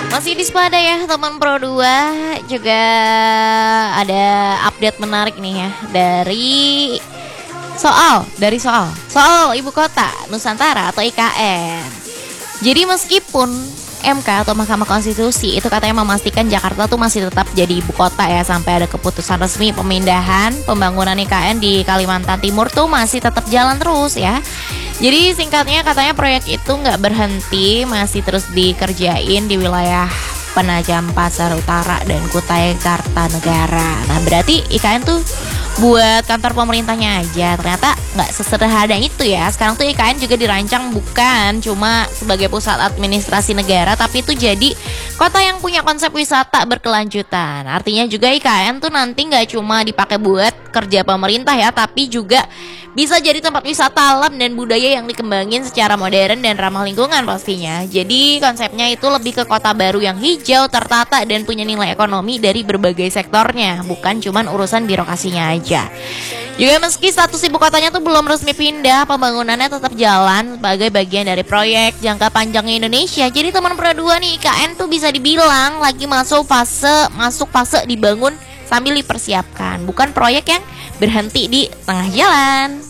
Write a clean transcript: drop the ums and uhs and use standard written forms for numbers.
Masih di Spada ya teman Pro 2. Juga ada update menarik nih ya dari soal ibu kota Nusantara atau IKN. Jadi meskipun MK atau Mahkamah Konstitusi itu katanya memastikan Jakarta tuh masih tetap jadi ibu kota ya, sampai ada keputusan resmi pemindahan pembangunan IKN di Kalimantan Timur tuh masih tetap jalan terus ya. Jadi singkatnya katanya proyek itu nggak berhenti, masih terus dikerjain di wilayah Penajam Pasar Utara dan Kutai Kartanegara. Nah berarti IKN tuh buat kantor pemerintahnya aja, ternyata nggak sesederhana itu ya. Sekarang tuh IKN juga dirancang bukan cuma sebagai pusat administrasi negara, tapi itu jadi kota yang punya konsep wisata berkelanjutan. Artinya juga IKN tuh nanti nggak cuma dipakai buat kerja pemerintah ya, tapi juga bisa jadi tempat wisata alam dan budaya yang dikembangin secara modern dan ramah lingkungan pastinya. Jadi konsepnya itu lebih ke kota baru yang hijau, tertata dan punya nilai ekonomi dari berbagai sektornya, bukan cuman urusan birokrasinya aja. Juga meski status ibu kotanya tuh belum resmi pindah, pembangunannya tetap jalan sebagai bagian dari proyek jangka panjangnya Indonesia. Jadi teman Pro 2 nih, IKN tuh bisa dibilang lagi masuk fase dibangun sambil dipersiapkan, bukan proyek yang berhenti di tengah jalan.